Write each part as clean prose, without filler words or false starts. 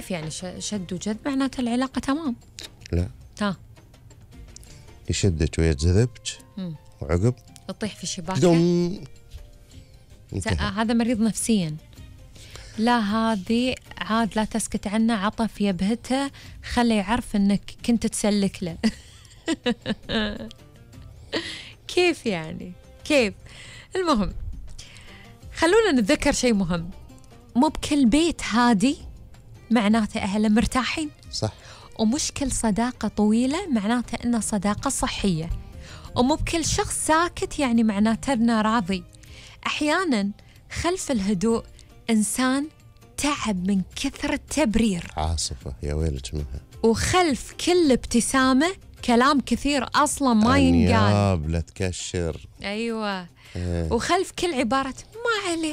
كيف يعني شد وجذب معناته العلاقة تمام؟ لا، ها يشدك ويجذبك وعقب تطيح في شباكه. دم. هذا مريض نفسيا. لا، هذه عاد لا تسكت عنه، عطف يبهته، خليه يعرف انك كنت تسلك له. كيف يعني؟ كيف؟ المهم خلونا نتذكر شيء مهم، مو بكل بيت هادي معناته أهله مرتاحين. صح. ومش كل صداقة طويلة معناته إنها صداقة صحية، ومو بكل شخص ساكت يعني معناته إنه راضي. أحيانا خلف الهدوء إنسان تعب من كثر التبرير، عاصفة يا ويلك منها. وخلف كل ابتسامة كلام كثير أصلا ما ينقال. أنياب لا تكشر. أيوة. وخلف كل عبارة ما عليه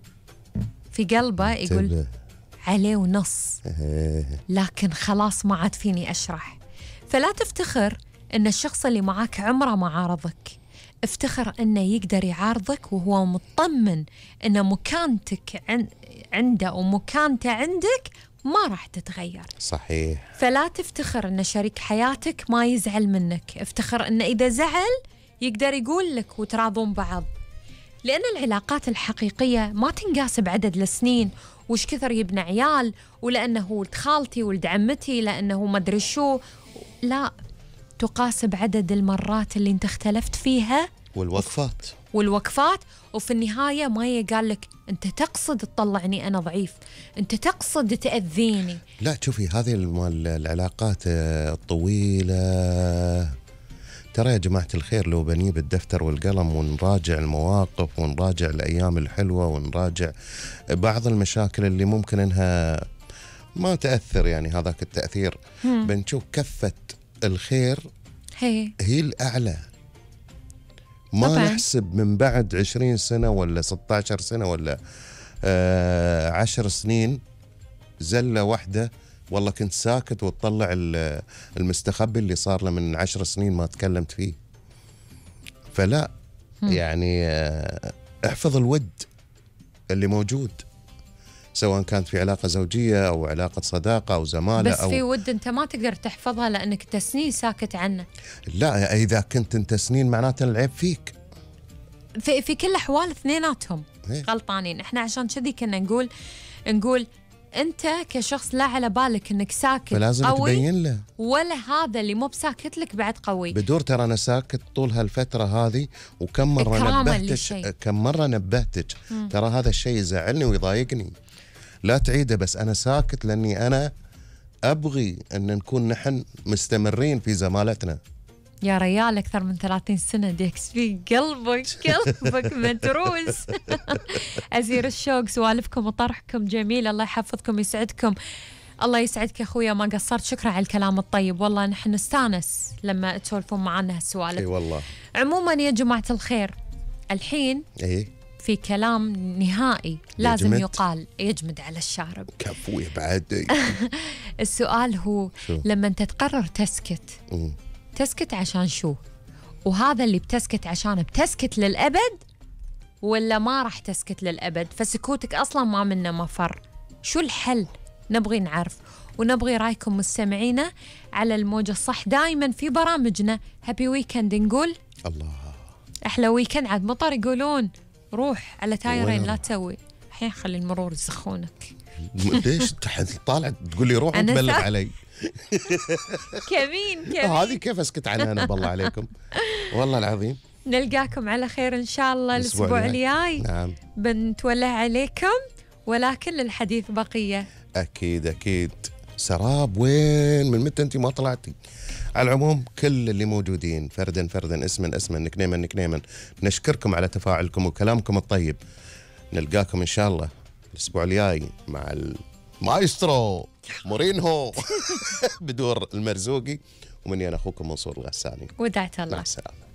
في قلبه يقول عليه ونص، لكن خلاص ما عاد فيني أشرح. فلا تفتخر أن الشخص اللي معاك عمره ما عارضك، افتخر أنه يقدر يعارضك وهو مطمن أن مكانتك عنده ومكانته عندك ما راح تتغير. صحيح. فلا تفتخر أن شريك حياتك ما يزعل منك، افتخر أنه إذا زعل يقدر يقول لك وتراضون بعض. لأن العلاقات الحقيقية ما تنقاس بعدد السنين وش كثر يبنى عيال، ولأنه ولد خالتي ولد عمتي، لأنه مدري شو، لا، تقاس بعدد المرات اللي انت اختلفت فيها والوقفات. وفي النهاية ما يقال لك أنت تقصد تطلعني أنا ضعيف، أنت تقصد تأذيني. لا، شوفي هذه العلاقات الطويلة ترى يا جماعة الخير لو بنيه بالدفتر والقلم ونراجع المواقف ونراجع الأيام الحلوة ونراجع بعض المشاكل اللي ممكن إنها ما تأثر يعني هذاك التأثير، بنشوف كفة الخير هي الأعلى. ما طبعاً نحسب من بعد 20 سنة ولا 16 سنة ولا 10 سنين زلة واحدة والله كنت ساكت وتطلع المستخبي اللي صار له من 10 سنين ما تكلمت فيه. فلا يعني احفظ الود اللي موجود، سواء كانت في علاقة زوجية أو علاقة صداقة أو زمالة. بس في ود أنت ما تقدر تحفظها لأنك أنت سنين ساكت عنه. لا، إذا كنت أنت سنين معناته العيب فيك. في كل الأحوال اثنيناتهم غلطانين. إحنا عشان كذي كنا نقول أنت كشخص لا على بالك أنك ساكت فلازم قوي تبين له، ولا هذا اللي مو بساكت لك بعد قوي. بدور ترى أنا ساكت طول هالفترة هذه وكم مرة نبهتك ترى هذا الشيء يزعلني ويضايقني، لا تعيده، بس أنا ساكت لأني أنا أبغي أن نكون نحن مستمرين في زمالتنا. يا ريال أكثر من 30 سنة ديكس في قلبك متروس. أزير الشوق، سوالفكم وطرحكم جميل، الله يحفظكم يسعدكم. الله يسعدك يا أخويا، ما قصرت، شكرا على الكلام الطيب، والله نحن نستانس لما تسولفون معنا هالسوالف. اي والله. عموما يا جماعة الخير، الحين في كلام نهائي لازم يقال، يجمد على الشارب. كفو يا بعد. السؤال هو لما أنت تقرر تسكت عشان شو؟ وهذا اللي بتسكت عشانه بتسكت للأبد ولا ما راح تسكت للأبد؟ فسكوتك أصلا ما منه مفر. شو الحل؟ نبغي نعرف، ونبغي رايكم مستمعينا على الموجة الصح دائما في برامجنا. هابي ويكند نقول الله أحلى ويكند، عاد مطر يقولون روح على تايرين لا تسوي، الحين خلي المرور يسخونك. ليش طالع تقول لي روح وتبلغ علي؟ كمين هذه كيف اسكت عنها انا بالله عليكم والله العظيم. نلقاكم على خير ان شاء الله الاسبوع الجاي. نعم بنتولى عليكم، ولكن للحديث بقية. اكيد سراب وين من متى انت ما طلعتي؟ على العموم كل اللي موجودين فردا اسما نكنيما نشكركم على تفاعلكم وكلامكم الطيب. نلقاكم ان شاء الله الاسبوع الجاي مع المايسترو مورينهو بدور المرزوقي، ومني انا اخوكم منصور الغساني. ودعت الله. مع السلامة.